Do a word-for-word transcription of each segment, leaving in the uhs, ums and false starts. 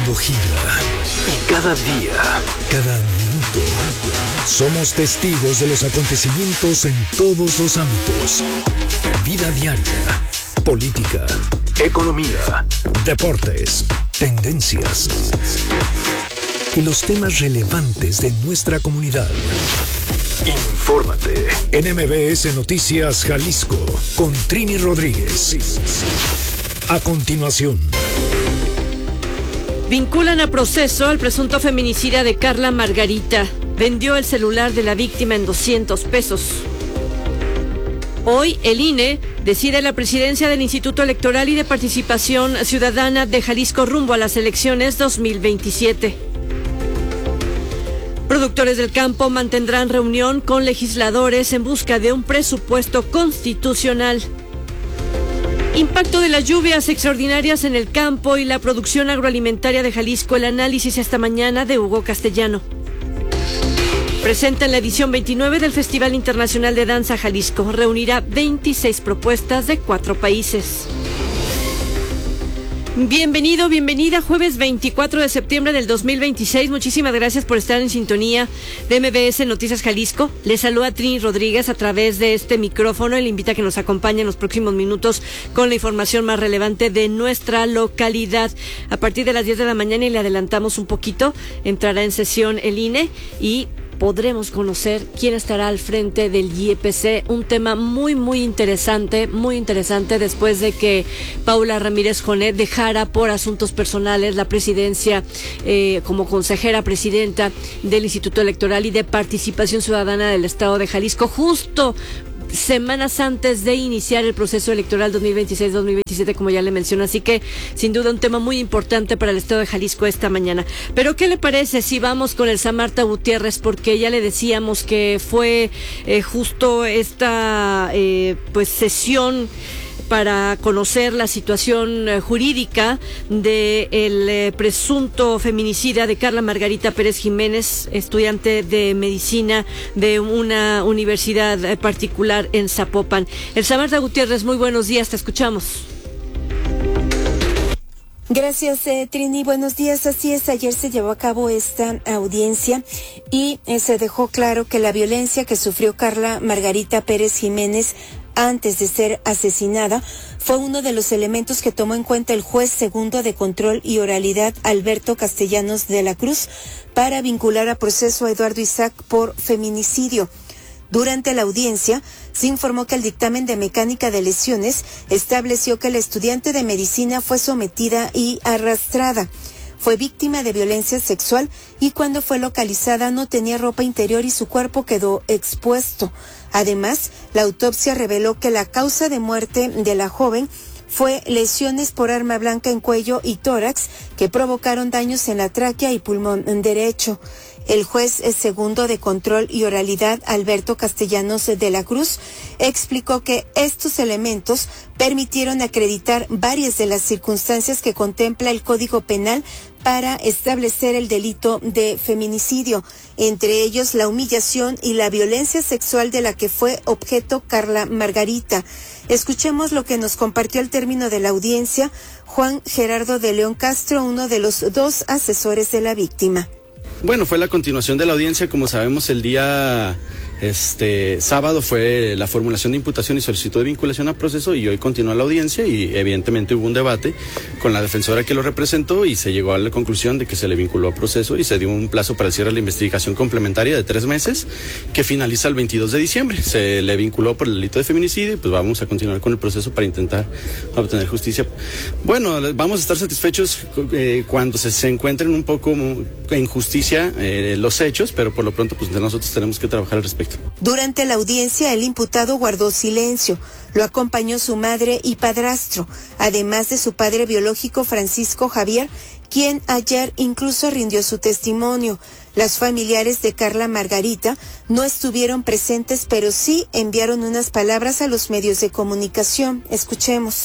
mundo gira y cada día, cada minuto, somos testigos de los acontecimientos en todos los ámbitos. Vida diaria, política, economía, deportes, tendencias y los temas relevantes de nuestra comunidad. Infórmate en M B S Noticias Jalisco con Trini Rodríguez. A continuación. Vinculan a proceso al presunto feminicida de Carla Margarita. Vendió el celular de la víctima en doscientos pesos. Hoy el I N E decide la presidencia del Instituto Electoral y de Participación Ciudadana de Jalisco rumbo a las elecciones dos mil veintisiete. Productores del campo mantendrán reunión con legisladores en busca de un presupuesto constitucional. Impacto de las lluvias extraordinarias en el campo y la producción agroalimentaria de Jalisco. El análisis esta mañana de Hugo Castellano. Presentan la edición veintinueve del Festival Internacional de Danza Jalisco. Reunirá veintiséis propuestas de cuatro países. Bienvenido, bienvenida, jueves veinticuatro de septiembre del dos mil veintiséis. Muchísimas gracias por estar en sintonía de M B S Noticias Jalisco. Les saluda Trini Rodríguez a través de este micrófono y le invita a que nos acompañe en los próximos minutos con la información más relevante de nuestra localidad. A partir de las diez de la mañana, y le adelantamos un poquito, entrará en sesión el I N E y podremos conocer quién estará al frente del I E P C, un tema muy, muy interesante, muy interesante después de que Paula Ramírez Jonet dejara por asuntos personales la presidencia eh, como consejera presidenta del Instituto Electoral y de Participación Ciudadana del Estado de Jalisco, justo semanas antes de iniciar el proceso electoral dos mil veintiséis dos mil veintisiete, como ya le mencioné. Así que, sin duda, un tema muy importante para el Estado de Jalisco esta mañana. Pero, ¿qué le parece si vamos con el Samarta Gutiérrez? Porque ya le decíamos que fue eh, justo esta eh, pues sesión para conocer la situación eh, jurídica del de eh, presunto feminicida de Carla Margarita Pérez Jiménez, estudiante de medicina de una universidad eh, particular en Zapopan. El Samarta Gutiérrez, muy buenos días, te escuchamos. Gracias, eh, Trini. Buenos días. Así es, ayer se llevó a cabo esta audiencia y eh, se dejó claro que la violencia que sufrió Carla Margarita Pérez Jiménez antes de ser asesinada fue uno de los elementos que tomó en cuenta el juez segundo de control y oralidad Alberto Castellanos de la Cruz para vincular a proceso a Eduardo Isaac por feminicidio. Durante la audiencia, se informó que el dictamen de mecánica de lesiones estableció que la estudiante de medicina fue sometida y arrastrada. Fue víctima de violencia sexual y cuando fue localizada no tenía ropa interior y su cuerpo quedó expuesto. Además, la autopsia reveló que la causa de muerte de la joven fue lesiones por arma blanca en cuello y tórax que provocaron daños en la tráquea y pulmón derecho. El juez segundo de control y oralidad, Alberto Castellanos de la Cruz, explicó que estos elementos permitieron acreditar varias de las circunstancias que contempla el Código Penal para establecer el delito de feminicidio, entre ellos la humillación y la violencia sexual de la que fue objeto Carla Margarita. Escuchemos lo que nos compartió al término de la audiencia Juan Gerardo de León Castro, uno de los dos asesores de la víctima. Bueno, fue la continuación de la audiencia. Como sabemos, el día este sábado fue la formulación de imputación y solicitud de vinculación a proceso, y hoy continúa la audiencia y evidentemente hubo un debate con la defensora que lo representó y se llegó a la conclusión de que se le vinculó a proceso y se dio un plazo para el cierre de la investigación complementaria de tres meses que finaliza el veintidós de diciembre. Se le vinculó por el delito de feminicidio y pues vamos a continuar con el proceso para intentar obtener justicia. Bueno, vamos a estar satisfechos eh, cuando se, se encuentren un poco en justicia eh, los hechos, pero por lo pronto pues nosotros tenemos que trabajar al respecto. Durante la audiencia, el imputado guardó silencio. Lo acompañó su madre y padrastro, además de su padre biológico Francisco Javier, quien ayer incluso rindió su testimonio. Las familiares de Carla Margarita no estuvieron presentes, pero sí enviaron unas palabras a los medios de comunicación. Escuchemos.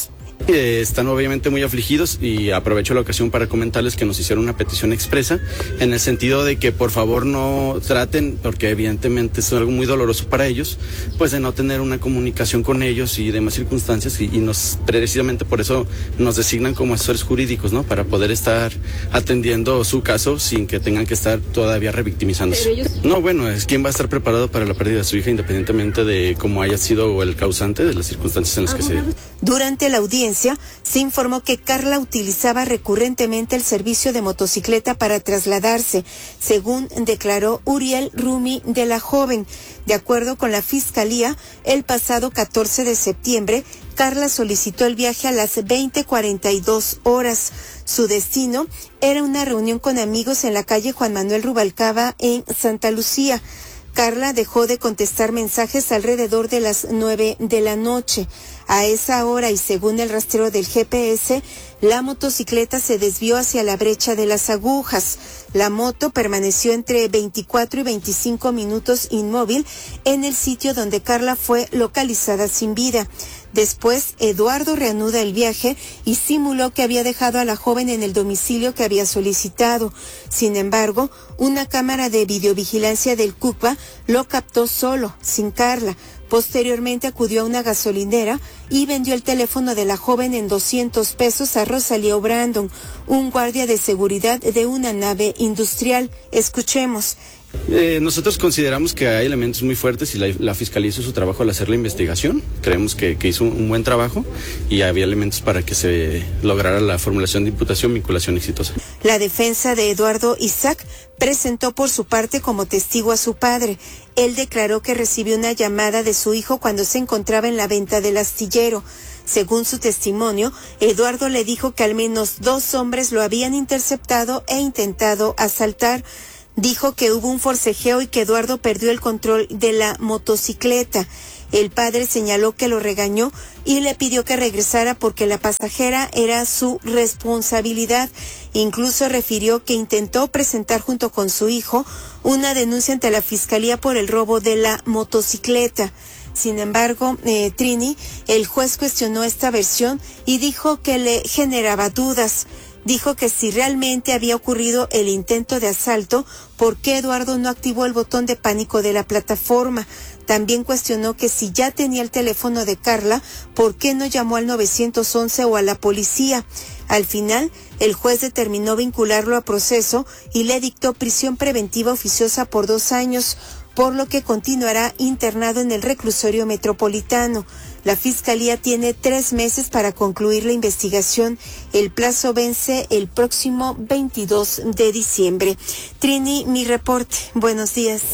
Eh, están obviamente muy afligidos y aprovecho la ocasión para comentarles que nos hicieron una petición expresa en el sentido de que por favor no traten, porque evidentemente es algo muy doloroso para ellos, pues de no tener una comunicación con ellos y demás circunstancias y, y nos precisamente por eso nos designan como asesores jurídicos, ¿no? Para poder estar atendiendo su caso sin que tengan que estar todavía revictimizándose. Ellos... No, bueno, es quien va a estar preparado para la pérdida de su hija independientemente de cómo haya sido el causante de las circunstancias en las que se dio. Durante la audiencia se informó que Carla utilizaba recurrentemente el servicio de motocicleta para trasladarse, según declaró Uriel Rumi de la joven. De acuerdo con la Fiscalía, el pasado catorce de septiembre, Carla solicitó el viaje a las veinte cuarenta y dos horas. Su destino era una reunión con amigos en la calle Juan Manuel Rubalcaba en Santa Lucía. Carla dejó de contestar mensajes alrededor de las nueve de la noche. A esa hora y según el rastreo del G P S, la motocicleta se desvió hacia la brecha de las agujas. La moto permaneció entre veinticuatro y veinticinco minutos inmóvil en el sitio donde Carla fue localizada sin vida. Después, Eduardo reanuda el viaje y simuló que había dejado a la joven en el domicilio que había solicitado. Sin embargo, una cámara de videovigilancia del CUCBA lo captó solo, sin Carla. Posteriormente acudió a una gasolinera y vendió el teléfono de la joven en doscientos pesos a Rosalía Brandon, un guardia de seguridad de una nave industrial. Escuchemos. Eh, nosotros consideramos que hay elementos muy fuertes y la, la Fiscalía hizo su trabajo al hacer la investigación. Creemos que, que hizo un, un buen trabajo y había elementos para que se lograra la formulación de imputación, vinculación exitosa. La defensa de Eduardo Isaac presentó por su parte como testigo a su padre. Él declaró que recibió una llamada de su hijo cuando se encontraba en la venta del astillero. Según su testimonio, Eduardo le dijo que al menos dos hombres lo habían interceptado e intentado asaltar. Dijo que hubo un forcejeo y que Eduardo perdió el control de la motocicleta. El padre señaló que lo regañó y le pidió que regresara porque la pasajera era su responsabilidad. Incluso refirió que intentó presentar junto con su hijo una denuncia ante la Fiscalía por el robo de la motocicleta. Sin embargo, eh, Trini, el juez cuestionó esta versión y dijo que le generaba dudas. Dijo que si realmente había ocurrido el intento de asalto, ¿por qué Eduardo no activó el botón de pánico de la plataforma? También cuestionó que si ya tenía el teléfono de Carla, ¿por qué no llamó al nueve once o a la policía? Al final, el juez determinó vincularlo a proceso y le dictó prisión preventiva oficiosa por dos años, por lo que continuará internado en el reclusorio metropolitano. La Fiscalía tiene tres meses para concluir la investigación. El plazo vence el próximo veintidós de diciembre. Trini, mi reporte. Buenos días.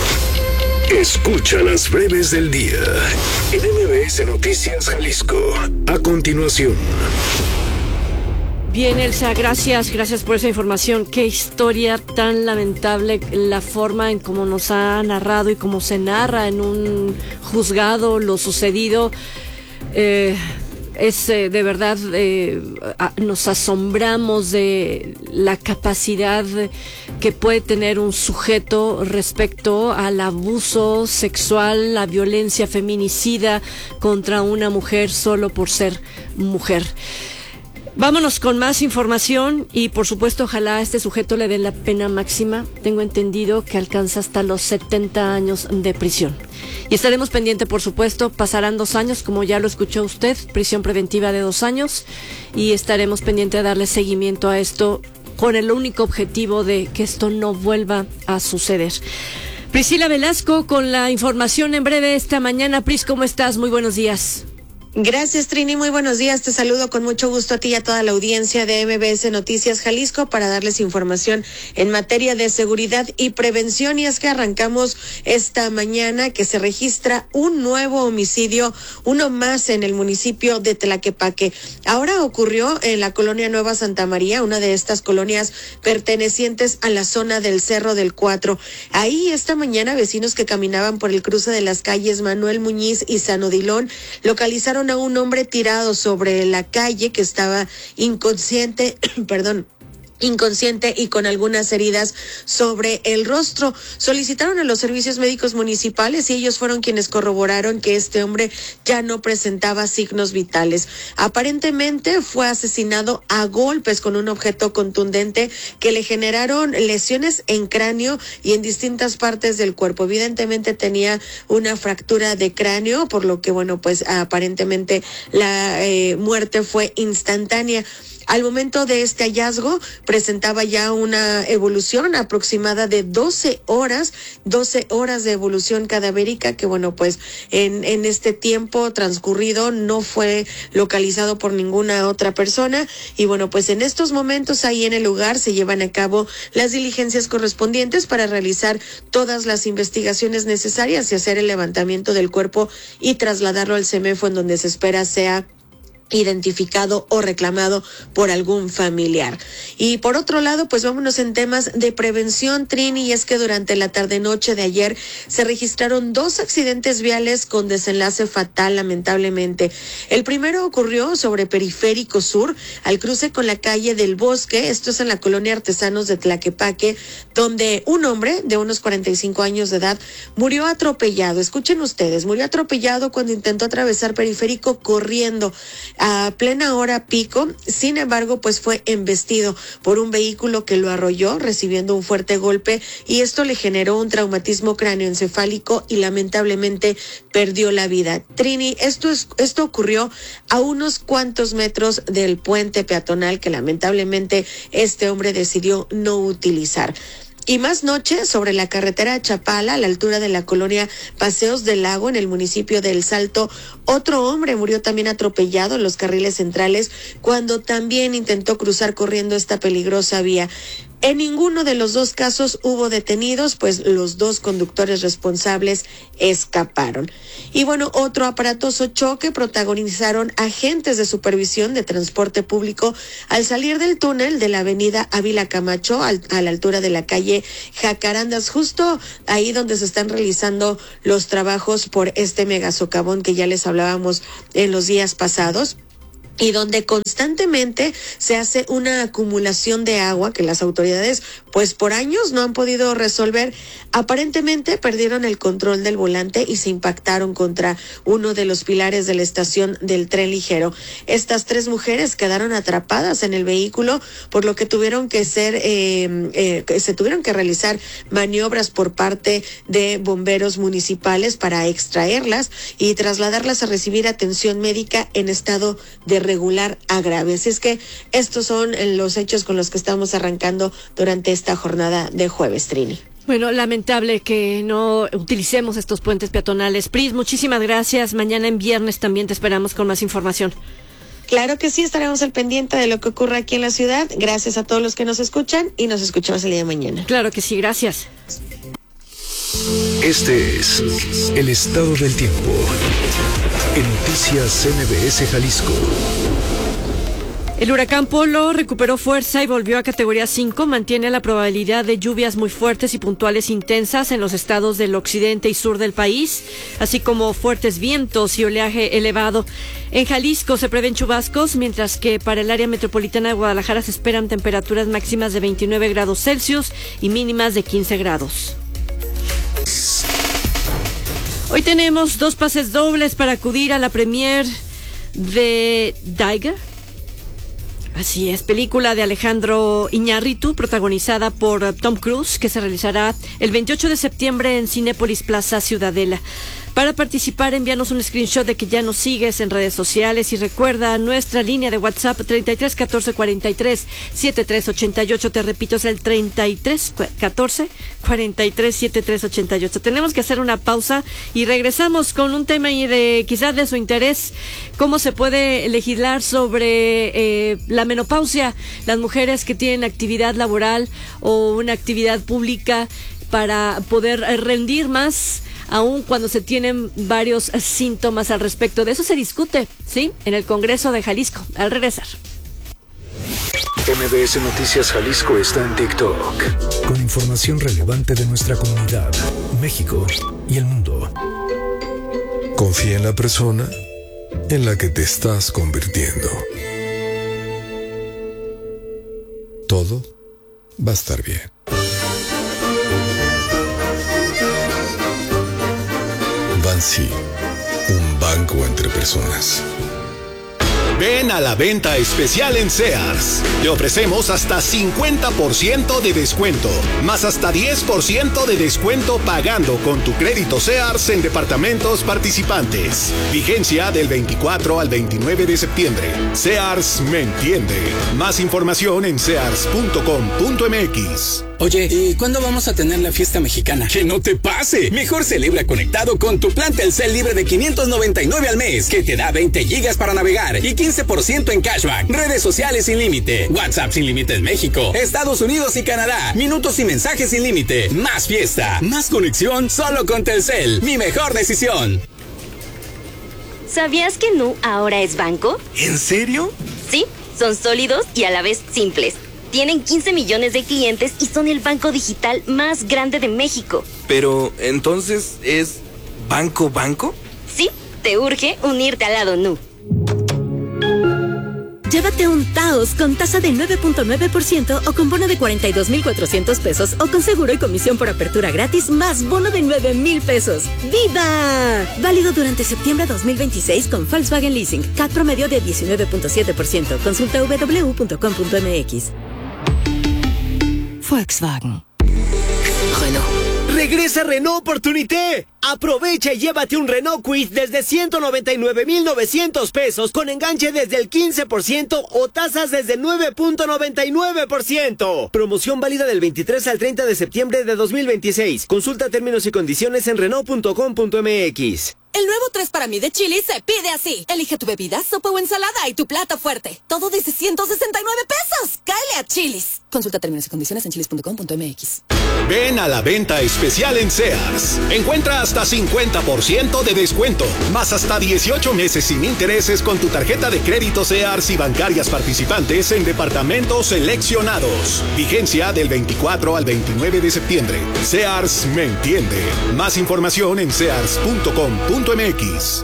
Escucha las breves del día en M B S Noticias Jalisco. A continuación. Bien, Elsa, gracias, gracias por esa información. Qué historia tan lamentable, la forma en cómo nos ha narrado y cómo se narra en un juzgado lo sucedido. Eh, es eh, de verdad, eh, a, nos asombramos de la capacidad que puede tener un sujeto respecto al abuso sexual, la violencia feminicida contra una mujer solo por ser mujer. Vámonos con más información y por supuesto ojalá a este sujeto le den la pena máxima. Tengo entendido que alcanza hasta los setenta años de prisión. Y estaremos pendientes, por supuesto, pasarán dos años, como ya lo escuchó usted, prisión preventiva de dos años, y estaremos pendientes de darle seguimiento a esto con el único objetivo de que esto no vuelva a suceder. Priscila Velasco con la información en breve esta mañana. Pris, ¿cómo estás? Muy buenos días. Gracias, Trini. Muy buenos días. Te saludo con mucho gusto a ti y a toda la audiencia de M B S Noticias Jalisco para darles información en materia de seguridad y prevención. Y es que arrancamos esta mañana que se registra un nuevo homicidio, uno más en el municipio de Tlaquepaque. Ahora ocurrió en la colonia Nueva Santa María, una de estas colonias pertenecientes a la zona del Cerro del Cuatro. Ahí esta mañana vecinos que caminaban por el cruce de las calles Manuel Muñiz y San Odilón localizaron a un hombre tirado sobre la calle que estaba inconsciente, perdón, inconsciente y con algunas heridas sobre el rostro. Solicitaron a los servicios médicos municipales y ellos fueron quienes corroboraron que este hombre ya no presentaba signos vitales. Aparentemente fue asesinado a golpes con un objeto contundente que le generaron lesiones en cráneo y en distintas partes del cuerpo. Evidentemente tenía una fractura de cráneo, por lo que, bueno, pues aparentemente la eh, muerte fue instantánea. Al momento de este hallazgo, presentaba ya una evolución aproximada de doce horas, doce horas de evolución cadavérica, que bueno, pues en, en este tiempo transcurrido no fue localizado por ninguna otra persona. Y bueno, pues en estos momentos ahí en el lugar se llevan a cabo las diligencias correspondientes para realizar todas las investigaciones necesarias y hacer el levantamiento del cuerpo y trasladarlo al CEMEFO, en donde se espera sea identificado o reclamado por algún familiar. Y por otro lado, pues vámonos en temas de prevención, Trini, y es que durante la tarde-noche de ayer se registraron dos accidentes viales con desenlace fatal, lamentablemente. El primero ocurrió sobre Periférico Sur, al cruce con la calle del Bosque, esto es en la colonia Artesanos de Tlaquepaque, donde un hombre de unos cuarenta y cinco años de edad murió atropellado. Escuchen ustedes, murió atropellado cuando intentó atravesar Periférico corriendo a plena hora pico. Sin embargo, pues fue embestido por un vehículo que lo arrolló, recibiendo un fuerte golpe, y esto le generó un traumatismo cráneoencefálico y lamentablemente perdió la vida. Trini, esto es, esto ocurrió a unos cuantos metros del puente peatonal que lamentablemente este hombre decidió no utilizar. Y más noche, sobre la carretera Chapala, a la altura de la colonia Paseos del Lago, en el municipio de El Salto, otro hombre murió también atropellado en los carriles centrales cuando también intentó cruzar corriendo esta peligrosa vía. En ninguno de los dos casos hubo detenidos, pues los dos conductores responsables escaparon. Y bueno, otro aparatoso choque protagonizaron agentes de supervisión de transporte público al salir del túnel de la avenida Ávila Camacho al, a la altura de la calle Jacarandas, justo ahí donde se están realizando los trabajos por este megasocavón que ya les hablábamos en los días pasados, y donde constantemente se hace una acumulación de agua que las autoridades pues por años no han podido resolver. Aparentemente perdieron el control del volante y se impactaron contra uno de los pilares de la estación del tren ligero. Estas tres mujeres quedaron atrapadas en el vehículo, por lo que tuvieron que ser eh, eh, se tuvieron que realizar maniobras por parte de bomberos municipales para extraerlas y trasladarlas a recibir atención médica en estado de regular a grave. Así es que estos son los hechos con los que estamos arrancando durante esta jornada de jueves, Trini. Bueno, lamentable que no utilicemos estos puentes peatonales. Pris, muchísimas gracias. Mañana en viernes también te esperamos con más información. Claro que sí, estaremos al pendiente de lo que ocurre aquí en la ciudad. Gracias a todos los que nos escuchan y nos escuchamos el día de mañana. Claro que sí, gracias. Este es el estado del tiempo en Noticias M B S Jalisco. El huracán Polo recuperó fuerza y volvió a categoría cinco. Mantiene la probabilidad de lluvias muy fuertes y puntuales intensas en los estados del occidente y sur del país, así como fuertes vientos y oleaje elevado. En Jalisco se prevén chubascos, mientras que para el área metropolitana de Guadalajara se esperan temperaturas máximas de veintinueve grados Celsius y mínimas de quince grados. Hoy tenemos dos pases dobles para acudir a la premier de Daiga. Así es, película de Alejandro Iñárritu, protagonizada por Tom Cruise, que se realizará el veintiocho de septiembre en Cinépolis Plaza Ciudadela. Para participar, envíanos un screenshot de que ya nos sigues en redes sociales y recuerda nuestra línea de WhatsApp treinta y tres catorce cuarenta y tres setenta y tres ochenta y ocho. Te repito, es el treinta y tres catorce cuarenta y tres setenta y tres ochenta y ocho. Tenemos que hacer una pausa y regresamos con un tema de quizás de su interés: cómo se puede legislar sobre eh, la menopausia, las mujeres que tienen actividad laboral o una actividad pública para poder rendir más, aun cuando se tienen varios síntomas al respecto. De eso se discute, ¿sí?, en el Congreso de Jalisco. Al regresar. M B S Noticias Jalisco está en TikTok, con información relevante de nuestra comunidad, México y el mundo. Confía en la persona en la que te estás convirtiendo. todo va a estar bien. Bansi, un banco entre personas. Ven a la venta especial en Sears. Te ofrecemos hasta cincuenta por ciento de descuento, más hasta diez por ciento de descuento pagando con tu crédito Sears en departamentos participantes. Vigencia del veinticuatro al veintinueve de septiembre. Sears me entiende. Más información en sears punto com punto m x. Oye, ¿y cuándo vamos a tener la fiesta mexicana? ¡Que no te pase! Mejor celebra conectado con tu plan Telcel libre de quinientos noventa y nueve al mes, que te da veinte gigas para navegar y quince por ciento en cashback. Redes sociales sin límite, WhatsApp sin límite en México, Estados Unidos y Canadá, minutos y mensajes sin límite. Más fiesta, más conexión, solo con Telcel. Mi mejor decisión. ¿Sabías que Nu ahora es banco? ¿En serio? Sí, son sólidos y a la vez simples. Tienen quince millones de clientes y son el banco digital más grande de México. Pero, ¿entonces es banco banco? Sí, te urge unirte al lado Nu. Llévate un Taos con tasa de nueve punto nueve por ciento o con bono de cuarenta y dos mil cuatrocientos pesos o con seguro y comisión por apertura gratis más bono de nueve mil pesos. ¡Viva! Válido durante septiembre dos mil veintiséis con Volkswagen Leasing. C A T promedio de diecinueve punto siete por ciento. Consulta w w w punto com punto m x. Volkswagen. Renault. Regresa Renault Opportunité. Aprovecha y llévate un Renault Kwid desde ciento noventa y nueve mil novecientos pesos con enganche desde el quince por ciento o tasas desde el nueve punto noventa y nueve por ciento. Promoción válida del veintitrés al treinta de septiembre de dos mil veintiséis. Consulta términos y condiciones en renault punto com punto m x. El nuevo tres para mí de Chili's se pide así. Elige tu bebida, sopa o ensalada y tu plato fuerte. Todo desde ciento sesenta y nueve pesos. ¡Cáele a Chili's! Consulta términos y condiciones en chilis punto com punto m x. Ven a la venta especial en Sears. Encuentra hasta cincuenta por ciento de descuento, más hasta dieciocho meses sin intereses con tu tarjeta de crédito Sears y bancarias participantes en departamentos seleccionados. Vigencia del veinticuatro al veintinueve de septiembre. Sears me entiende. Más información en sears punto com punto m x.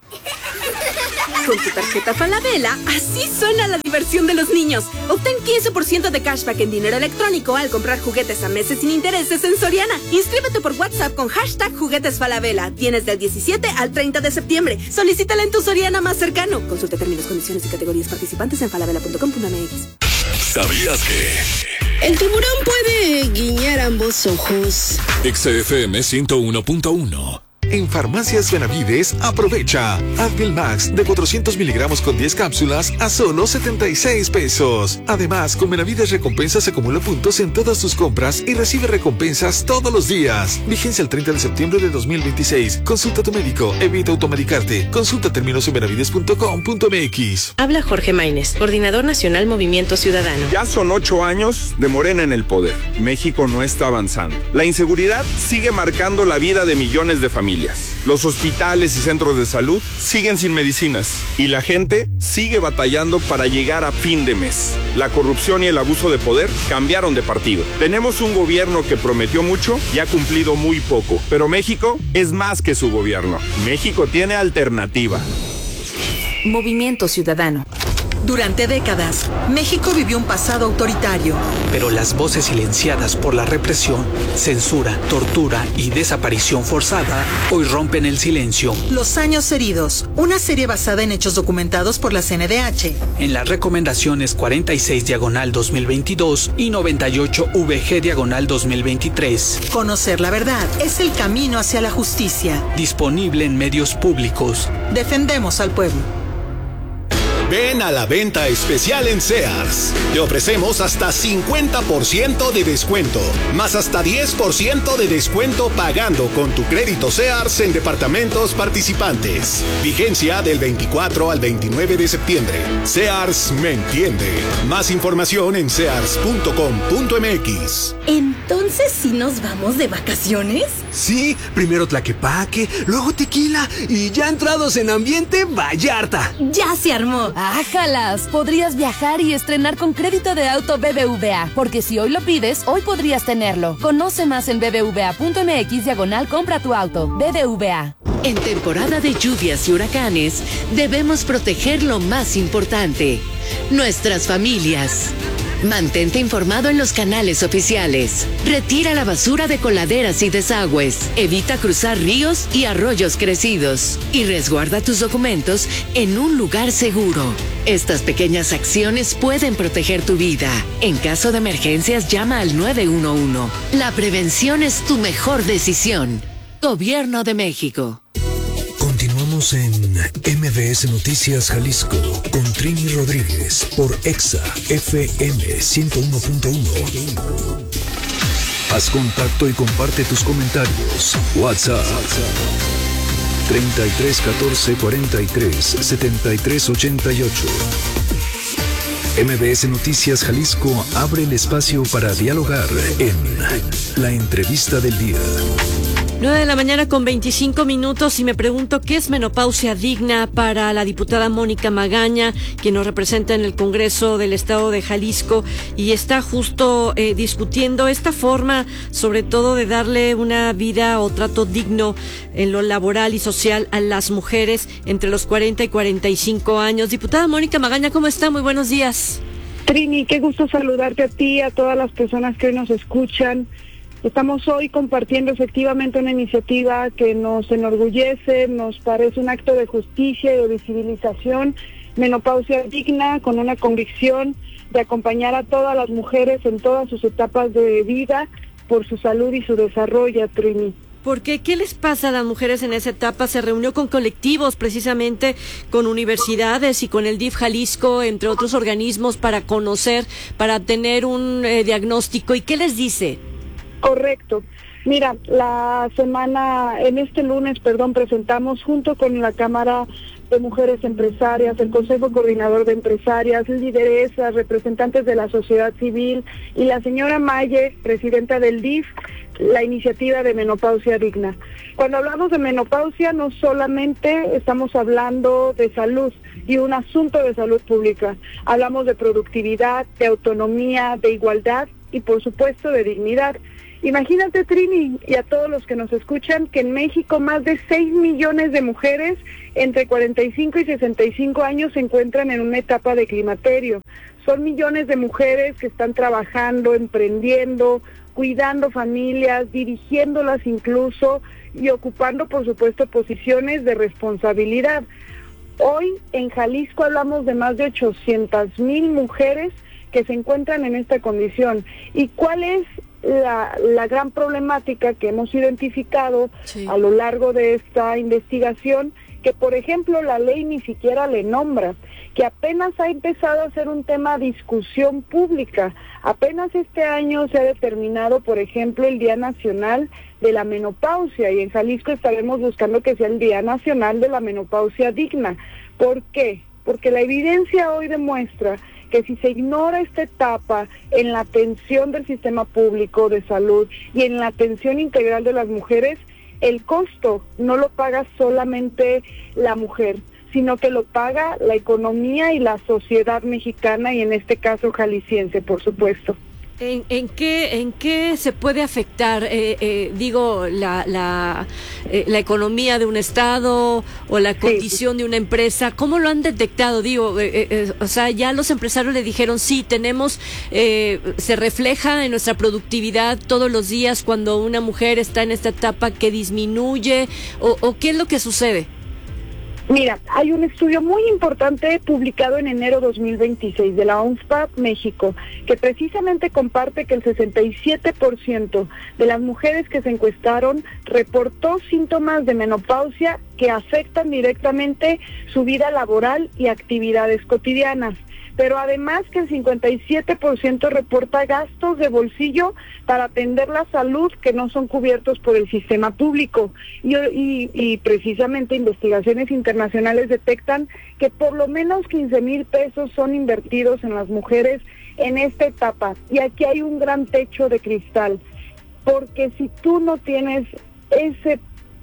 Con tu tarjeta Falabella, así suena la diversión de los niños. Obtén quince por ciento de cashback en dinero electrónico al comprar juguetes a meses sin intereses en Soriana. Inscríbete por WhatsApp con hashtag Juguetes Falabella. Tienes del diecisiete al treinta de septiembre. Solicítala en tu Soriana más cercano. Consulta términos, condiciones y categorías participantes en falabella punto com punto m x. ¿Sabías que el tiburón puede guiñar ambos ojos? X F M ciento uno punto uno. En Farmacias Benavides, aprovecha Advil Max de cuatrocientos miligramos con diez cápsulas a solo setenta y seis pesos. Además, con Benavides Recompensas acumula puntos en todas tus compras y recibe recompensas todos los días. Vigencia el treinta de septiembre de dos mil veintiséis. Consulta a tu médico, evita automedicarte. Consulta términos en benavides punto com punto m x. Habla Jorge Maínez, Coordinador Nacional Movimiento Ciudadano. Ya son ocho años de Morena en el poder. México no está avanzando. La inseguridad sigue marcando la vida de millones de familias. Los hospitales y centros de salud siguen sin medicinas y la gente sigue batallando para llegar a fin de mes. La corrupción y el abuso de poder cambiaron de partido. Tenemos un gobierno que prometió mucho y ha cumplido muy poco, pero México es más que su gobierno. México tiene alternativa. Movimiento Ciudadano. Durante décadas, México vivió un pasado autoritario. Pero las voces silenciadas por la represión, censura, tortura y desaparición forzada hoy rompen el silencio. Los años heridos, una serie basada en hechos documentados por la C N D H. En las recomendaciones cuarenta y seis diagonal dos mil veintidós y noventa y ocho V G diagonal dos mil veintitrés. Conocer la verdad es el camino hacia la justicia. Disponible en medios públicos. Defendemos al pueblo. Ven a la venta especial en Sears. Te ofrecemos hasta cincuenta por ciento de descuento, más hasta diez por ciento de descuento pagando con tu crédito Sears en departamentos participantes. Vigencia del veinticuatro al veintinueve de septiembre. Sears me entiende. Más información en sears punto com punto m x. Entonces, ¿sí nos vamos de vacaciones? Sí, primero Tlaquepaque, luego Tequila y ya entrados en ambiente Vallarta. ¡Ya se armó! ¡Ájalas! Podrías viajar y estrenar con crédito de auto B B V A, porque si hoy lo pides, hoy podrías tenerlo. Conoce más en b b v a punto m x diagonal compra tu auto. B B V A. En temporada de lluvias y huracanes, debemos proteger lo más importante, nuestras familias. Mantente informado en los canales oficiales. Retira la basura de coladeras y desagües. Evita cruzar ríos y arroyos crecidos. Y resguarda tus documentos en un lugar seguro. Estas pequeñas acciones pueden proteger tu vida. En caso de emergencias, llama al nueve uno uno. La prevención es tu mejor decisión. Gobierno de México. Continuamos en M B S Noticias Jalisco con Trini Rodríguez por Exa F M ciento uno punto uno. Haz contacto y comparte tus comentarios. WhatsApp treinta y tres catorce cuarenta y tres setenta y tres ochenta y ocho. M B S Noticias Jalisco abre el espacio para dialogar en La Entrevista del Día. nueve de la mañana con veinticinco minutos y me pregunto qué es menopausia digna para la diputada Mónica Magaña, quien nos representa en el Congreso del Estado de Jalisco y está justo eh, discutiendo esta forma, sobre todo de darle una vida o trato digno en lo laboral y social a las mujeres entre los cuarenta y cuarenta y cinco años. Diputada Mónica Magaña, ¿cómo está? Muy buenos días. Trini, qué gusto saludarte a ti, a todas las personas que hoy nos escuchan. Estamos hoy compartiendo efectivamente una iniciativa que nos enorgullece, nos parece un acto de justicia y de visibilización, menopausia digna, con una convicción de acompañar a todas las mujeres en todas sus etapas de vida por su salud y su desarrollo, Trini. ¿Por qué? ¿Qué les pasa a las mujeres en esa etapa? Se reunió con colectivos, precisamente con universidades y con el D I F Jalisco, entre otros organismos, para conocer, para tener un eh, diagnóstico. ¿Y qué les dice? Correcto. Mira, la semana, en este lunes, perdón, presentamos junto con la Cámara de Mujeres Empresarias, el Consejo Coordinador de Empresarias, lideresas, representantes de la sociedad civil y la señora Maye, presidenta del D I F, la iniciativa de menopausia digna. Cuando hablamos de menopausia, no solamente estamos hablando de salud y un asunto de salud pública, hablamos de productividad, de autonomía, de igualdad y por supuesto de dignidad. Imagínate, Trini, y a todos los que nos escuchan, que en México más de seis millones de mujeres entre cuarenta y cinco y sesenta y cinco años se encuentran en una etapa de climaterio. Son millones de mujeres que están trabajando, emprendiendo, cuidando familias, dirigiéndolas incluso y ocupando, por supuesto, posiciones de responsabilidad. Hoy en Jalisco hablamos de más de ochocientas mil mujeres que se encuentran en esta condición. ¿Y cuál es la, la gran problemática que hemos identificado sí. a lo largo de esta investigación? Que, por ejemplo, la ley ni siquiera le nombra, que apenas ha empezado a ser un tema de discusión pública. Apenas este año se ha determinado, por ejemplo, el Día Nacional de la Menopausia, y en Jalisco estaremos buscando que sea el Día Nacional de la Menopausia Digna. ¿Por qué? Porque la evidencia hoy demuestra que si se ignora esta etapa en la atención del sistema público de salud y en la atención integral de las mujeres, el costo no lo paga solamente la mujer, sino que lo paga la economía y la sociedad mexicana y en este caso jalisciense, por supuesto. ¿En, en qué en qué se puede afectar, eh, eh, digo, la la, eh, la economía de un estado o la condición sí. de una empresa? ¿Cómo lo han detectado? Digo, eh, eh, o sea, ya los empresarios le dijeron, sí, tenemos, eh, se refleja en nuestra productividad todos los días cuando una mujer está en esta etapa que disminuye, o, o ¿qué es lo que sucede? Mira, hay un estudio muy importante publicado en enero dos mil veintiséis de la ONSPAD México, que precisamente comparte que el sesenta y siete por ciento de las mujeres que se encuestaron reportó síntomas de menopausia que afectan directamente su vida laboral y actividades cotidianas. Pero además que el cincuenta y siete por ciento reporta gastos de bolsillo para atender la salud que no son cubiertos por el sistema público. Y, y, y precisamente investigaciones internacionales detectan que por lo menos quince mil pesos son invertidos en las mujeres en esta etapa. Y aquí hay un gran techo de cristal, porque si tú no tienes ese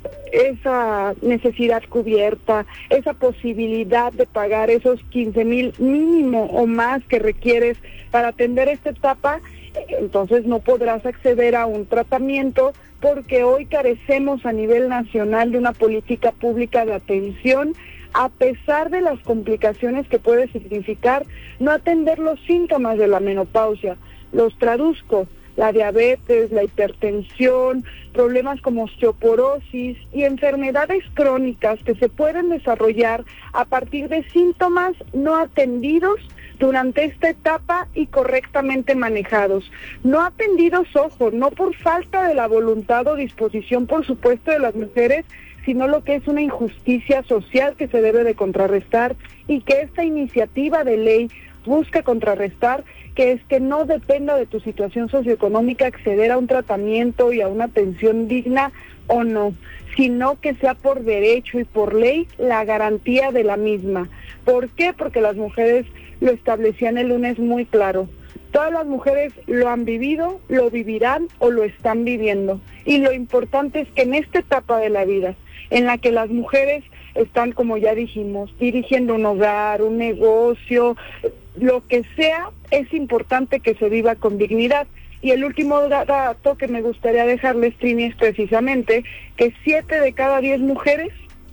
esa necesidad cubierta, esa posibilidad de pagar esos quince mil mínimo o más que requieres para atender esta etapa, entonces no podrás acceder a un tratamiento, porque hoy carecemos a nivel nacional de una política pública de atención a pesar de las complicaciones que puede significar no atender los síntomas de la menopausia. Los traduzco: la diabetes, la hipertensión, problemas como osteoporosis y enfermedades crónicas que se pueden desarrollar a partir de síntomas no atendidos durante esta etapa y correctamente manejados. No atendidos, ojo, no por falta de la voluntad o disposición, por supuesto, de las mujeres, sino lo que es una injusticia social que se debe de contrarrestar y que esta iniciativa de ley busca contrarrestar, que es que no dependa de tu situación socioeconómica acceder a un tratamiento y a una atención digna o no, sino que sea por derecho y por ley la garantía de la misma. ¿Por qué? Porque las mujeres lo establecían el lunes muy claro. Todas las mujeres lo han vivido, lo vivirán o lo están viviendo. Y lo importante es que en esta etapa de la vida, en la que las mujeres están, como ya dijimos, dirigiendo un hogar, un negocio, lo que sea, es importante que se viva con dignidad. Y el último dato que me gustaría dejarles, Trini, es precisamente que siete de cada diez mujeres,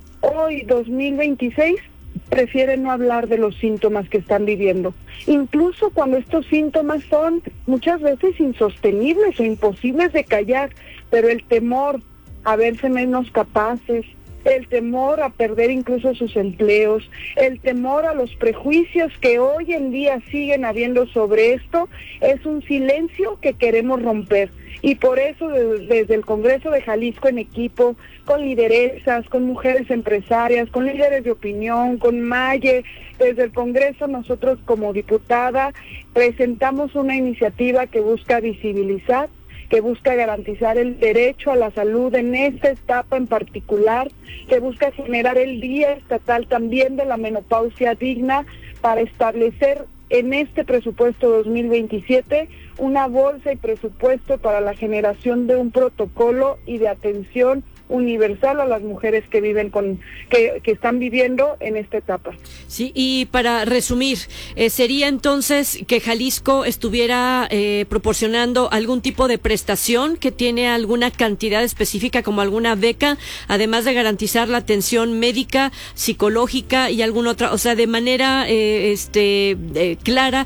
hoy dos mil veintiséis, prefieren no hablar de los síntomas que están viviendo, incluso cuando estos síntomas son muchas veces insostenibles o imposibles de callar, pero el temor a verse menos capaces, el temor a perder incluso sus empleos, el temor a los prejuicios que hoy en día siguen habiendo sobre esto, es un silencio que queremos romper. Y por eso desde, desde el Congreso de Jalisco, en equipo, con lideresas, con mujeres empresarias, con líderes de opinión, con Maye, desde el Congreso nosotros como diputada presentamos una iniciativa que busca visibilizar, que busca garantizar el derecho a la salud en esta etapa en particular, que busca generar el Día Estatal también de la Menopausia Digna, para establecer en este presupuesto dos mil veintisiete una bolsa y presupuesto para la generación de un protocolo y de atención universal a las mujeres que viven con que, que están viviendo en esta etapa. Sí, y para resumir, eh, sería entonces que Jalisco estuviera eh, proporcionando algún tipo de prestación que tiene alguna cantidad específica, como alguna beca, además de garantizar la atención médica, psicológica y alguna otra, o sea, de manera eh, este eh, clara,